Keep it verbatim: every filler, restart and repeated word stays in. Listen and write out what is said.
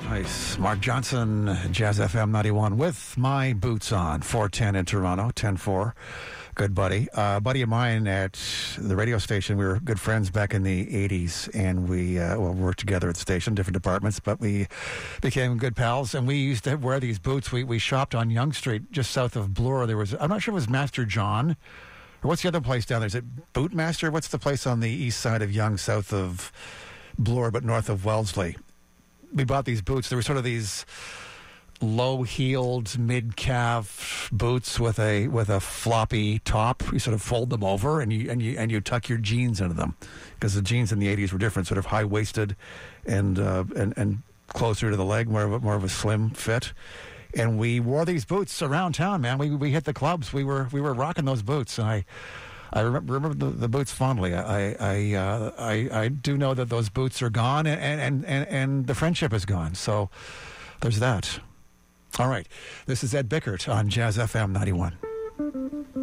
Nice. Mark Johnson, Jazz F M ninety-one with my boots on. four ten in Toronto, ten four. Good buddy. Uh, a buddy of mine at the radio station, we were good friends back in the eighties, and we uh, well, worked together at the station, different departments, but we became good pals, and we used to wear these boots. We, we shopped on Yonge Street, just south of Bloor. There was, I'm not sure if it was Master John, or what's the other place down there? Is it Bootmaster? What's the place on the east side of Yonge, south of Bloor, but north of Wellesley? We bought these boots. There were sort of these low-heeled, mid-calf boots with a with a floppy top. You sort of fold them over, and you and you and you tuck your jeans into them, because the jeans in the eighties were different, sort of high-waisted and uh, and and closer to the leg, more of a, more of a slim fit. And we wore these boots around town, man. We we hit the clubs. We were we were rocking those boots, and I. I remember, remember the, the boots fondly. I I, uh, I I do know that those boots are gone, and, and, and, and the friendship is gone. So there's that. All right. This is Ed Bickert on Jazz F M ninety-one.